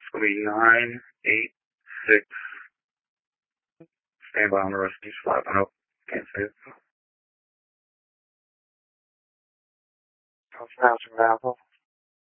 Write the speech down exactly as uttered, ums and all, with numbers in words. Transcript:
going to be nine eight six. Stand by on the rest of these five. I know. Can't say it. That's Master Apple.